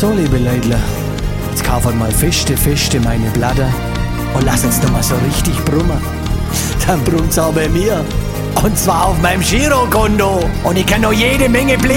So, liebe Leute, jetzt kaufen mal feste meine Blätter und lasst jetzt noch mal so richtig brummen. Dann brummt's auch bei mir. Und zwar auf meinem Girokonto. Und ich kann noch jede Menge Blick.